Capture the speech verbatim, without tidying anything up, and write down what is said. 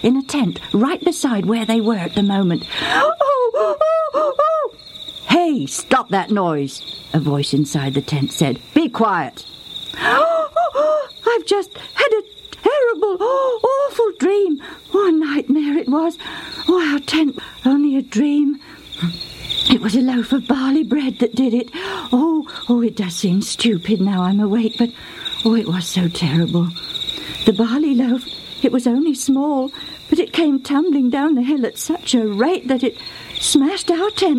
in a tent right beside where they were at the moment. Oh, oh, oh, oh. Hey, stop that noise, a voice inside the tent said. Be quiet. Oh, oh, I've just had a terrible, oh, awful dream. What a nightmare it was. Oh, our tent, only a dream. It was a loaf of barley bread that did it. Oh, oh, it does seem stupid now I'm awake, but, oh, it was so terrible. The barley loaf, it was only small, but it came tumbling down the hill at such a rate that it smashed our tent